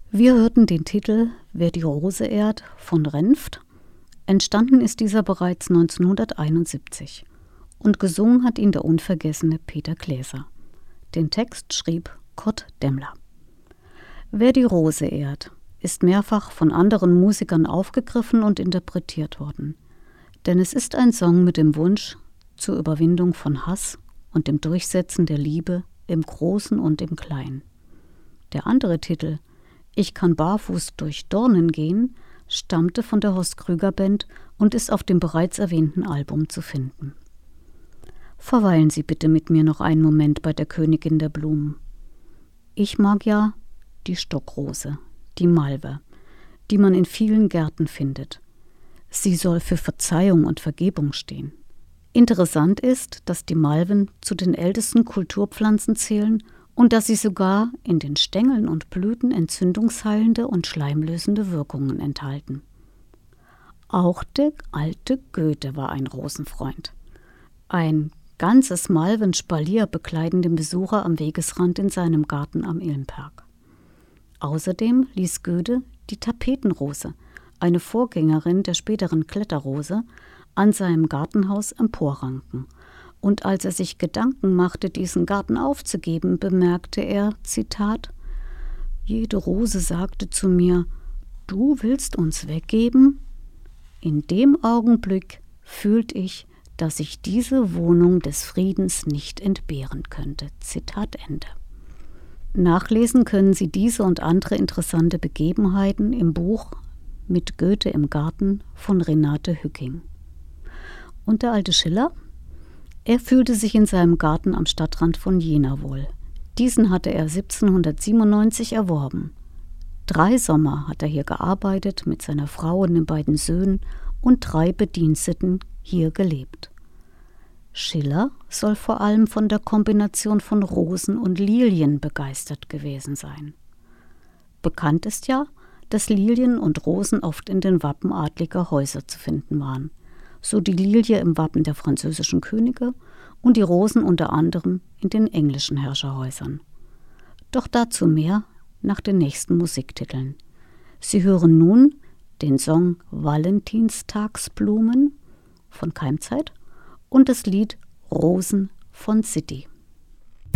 Wir hörten den Titel »Wer die Rose ehrt« von Renft. Entstanden ist dieser bereits 1971 und gesungen hat ihn der unvergessene Peter Gläser. Den Text schrieb Kurt Demmler. »Wer die Rose ehrt« ist mehrfach von anderen Musikern aufgegriffen und interpretiert worden. Denn es ist ein Song mit dem Wunsch zur Überwindung von Hass und dem Durchsetzen der Liebe im Großen und im Kleinen. Der andere Titel »Ich kann barfuß durch Dornen gehen« stammte von der Horst Krüger Band und ist auf dem bereits erwähnten Album zu finden. Verweilen Sie bitte mit mir noch einen Moment bei der Königin der Blumen. Ich mag ja die Stockrose, die Malve, die man in vielen Gärten findet. Sie soll für Verzeihung und Vergebung stehen. Interessant ist, dass die Malven zu den ältesten Kulturpflanzen zählen und dass sie sogar in den Stängeln und Blüten entzündungsheilende und schleimlösende Wirkungen enthalten. Auch der alte Goethe war ein Rosenfreund. Ein ganzes Malvenspalier bekleiden den Besucher am Wegesrand in seinem Garten am Ilmberg. Außerdem ließ Goethe die Tapetenrose, eine Vorgängerin der späteren Kletterrose, an seinem Gartenhaus emporranken. Und als er sich Gedanken machte, diesen Garten aufzugeben, bemerkte er, Zitat, »Jede Rose sagte zu mir, du willst uns weggeben? In dem Augenblick fühlte ich, dass ich diese Wohnung des Friedens nicht entbehren könnte.« Zitat Ende. Nachlesen können Sie diese und andere interessante Begebenheiten im Buch »Mit Goethe im Garten« von Renate Hücking. Und der alte Schiller? Er fühlte sich in seinem Garten am Stadtrand von Jena wohl. Diesen hatte er 1797 erworben. 3 Sommer hat er hier gearbeitet, mit seiner Frau und den beiden Söhnen und 3 Bediensteten hier gelebt. Schiller soll vor allem von der Kombination von Rosen und Lilien begeistert gewesen sein. Bekannt ist ja, dass Lilien und Rosen oft in den Wappen adliger Häuser zu finden waren. So die Lilie im Wappen der französischen Könige und die Rosen unter anderem in den englischen Herrscherhäusern. Doch dazu mehr nach den nächsten Musiktiteln. Sie hören nun den Song »Valentinstagsblumen« von Keimzeit und das Lied »Rosen« von City.